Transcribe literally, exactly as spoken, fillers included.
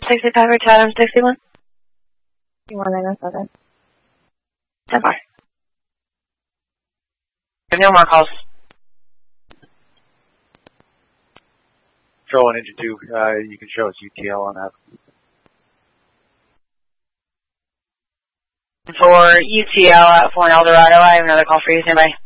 sixty-five or Chatham sixty-one? You want to go seven? ten bar. No more calls. Control one, engine two, uh, you can show us U T L on that. For U T L at Fort Eldorado, I have another call for you. Stand by.